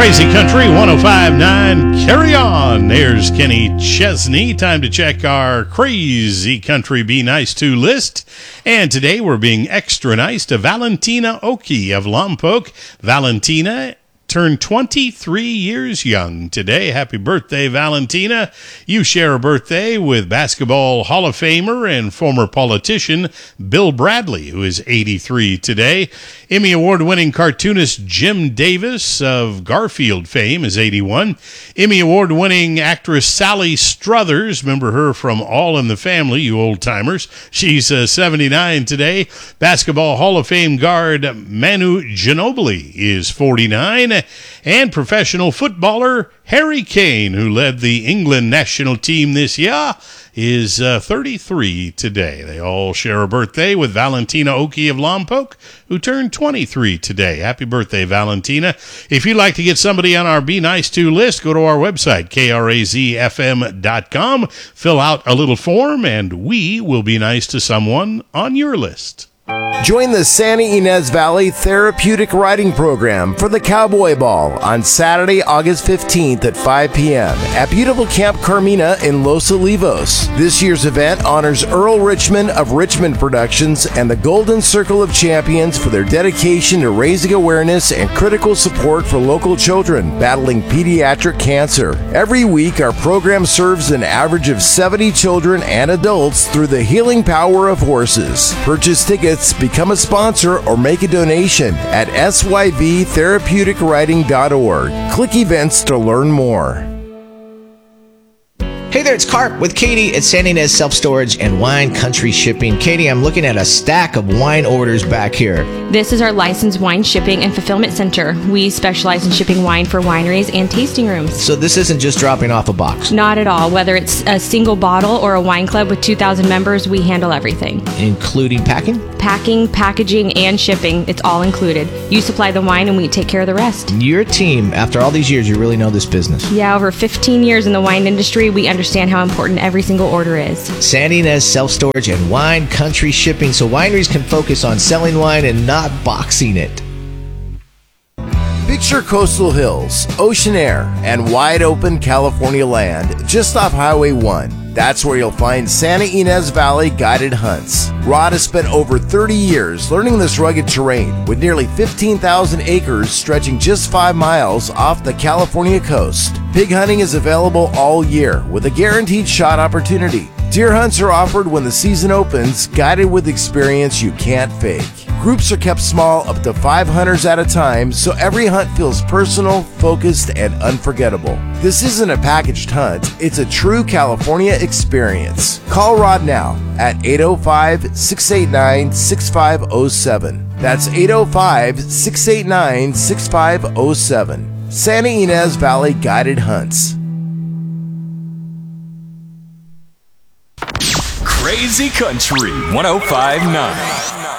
Crazy Country 105.9. Carry on. There's Kenny Chesney. Time to check our Crazy Country Be Nice To list. And today we're being extra nice to Valentina Oki of Lompoc. Valentina turned 23 years young today. Happy birthday, Valentina. You share a birthday with Basketball Hall of Famer and former politician Bill Bradley, who is 83 today. Emmy Award-winning cartoonist Jim Davis of Garfield fame is 81. Emmy Award-winning actress Sally Struthers, remember her from All in the Family, you old-timers. She's 79 today. Basketball Hall of Fame guard Manu Ginobili is 49. And professional footballer Harry Kane, who led the England national team this year, is 33 today. They all share a birthday with Valentina Oki of Lompoc, who turned 23 today. Happy birthday, Valentina. If you'd like to get somebody on our Be Nice To list, go to our website, krazfm.com, fill out a little form, and we will be nice to someone on your list. Join the Santa Ynez Valley Therapeutic Riding Program for the Cowboy Ball on Saturday, August 15th at 5 p.m. at beautiful Camp Carmina in Los Olivos. This year's event honors Earl Richmond of Richmond Productions and the Golden Circle of Champions for their dedication to raising awareness and critical support for local children battling pediatric cancer. Every week, our program serves an average of 70 children and adults through the healing power of horses. Purchase tickets, become a sponsor, or make a donation at syvtherapeuticriding.org. Click events to learn more. Hey there, it's Carp with Katie at Santa Ynez Self Storage and Wine Country Shipping. Katie, I'm looking at a stack of wine orders back here. This is our licensed wine shipping and fulfillment center. We specialize in shipping wine for wineries and tasting rooms. So this isn't just dropping off a box? Not at all. Whether it's a single bottle or a wine club with 2,000 members, we handle everything. Including packing? Packing, packaging, and shipping. It's all included. You supply the wine and we take care of the rest. Your team, after all these years, you really know this business. Yeah, over 15 years in the wine industry, we understand how important every single order is. Santa Ynez Self Storage and Wine Country Shipping, so wineries can focus on selling wine and not boxing it. Picture coastal hills, ocean air, and wide open California land just off Highway 1. That's where you'll find Santa Ynez Valley Guided Hunts. Rod has spent over 30 years learning this rugged terrain with nearly 15,000 acres stretching just 5 miles off the California coast. Pig hunting is available all year with a guaranteed shot opportunity. Deer hunts are offered when the season opens, guided with experience you can't fake. Groups are kept small, up to 5 hunters at a time, so every hunt feels personal, focused, and unforgettable. This isn't a packaged hunt, it's a true California experience. Call Rod now at 805-689-6507. That's 805-689-6507. Santa Ynez Valley Guided Hunts. Crazy Country 105.9.